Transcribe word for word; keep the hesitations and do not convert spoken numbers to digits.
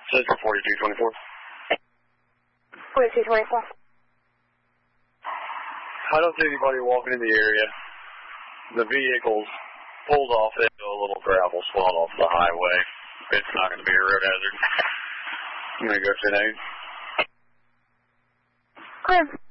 Central forty-two twenty-four. forty-two twenty-four. I don't see anybody walking in the area. The vehicle's pulled off into a little gravel spot off the highway. It's not going to be a road hazard. I'm going to go ten eight. Clear.